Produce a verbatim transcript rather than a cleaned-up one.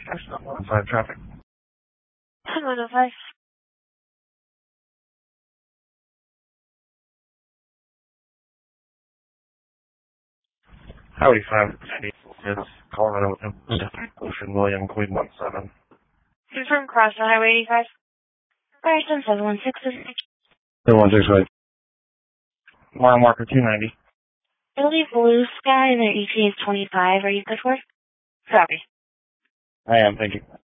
Five traffic. one oh five. Highway five, it's Colorado, Ocean William, Queen one seven. Confirm cross the Highway eighty-five. Ryerson seven one six is seven one six, right. Mile marker two ninety. I believe Blue Sky, their E T A is twenty-five. Are you good for it? Copy. I am, thank you.